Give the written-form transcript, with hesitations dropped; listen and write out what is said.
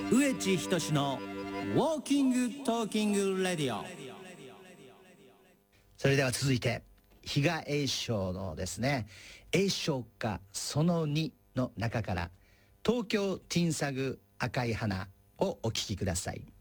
植地仁のウォーキングトーキングレディオ。 それでは続いて比嘉栄唱のですね、栄唱歌その2の中から東京ティンサグ赤い花をお聴きください。